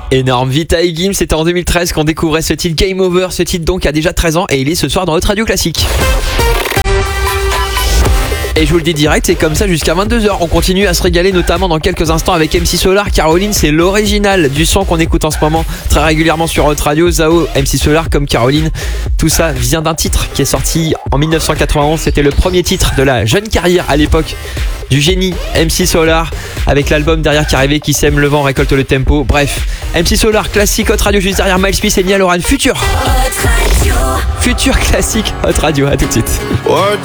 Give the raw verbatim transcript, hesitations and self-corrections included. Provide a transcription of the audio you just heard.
Énorme. Vita et Gims, c'était en deux mille treize qu'on découvrait ce titre Game Over. Ce titre donc a déjà treize ans et il est ce soir dans Hot Radio Classique. Et je vous le dis direct, c'est comme ça jusqu'à vingt-deux heures. On continue à se régaler, notamment dans quelques instants avec M C Solar. Caroline, c'est l'original du son qu'on écoute en ce moment très régulièrement sur Hot Radio. Zao, M C Solar comme Caroline. Tout ça vient d'un titre qui est sorti en dix-neuf cent quatre-vingt-onze. C'était le premier titre de la jeune carrière à l'époque du génie M C Solar, avec l'album derrière qui arrivait, qui sème le vent, récolte le tempo. Bref, M C Solar, classique Hot Radio juste derrière Miles Smith et Niall Horan. Futur Futur classique Hot Radio, à tout de suite. Words